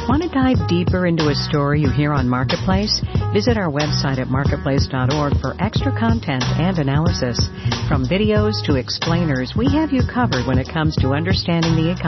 Want to dive deeper into a story you hear on Marketplace? Visit our website at marketplace.org for extra content and analysis. From videos to explainers, we have you covered when it comes to understanding the economy.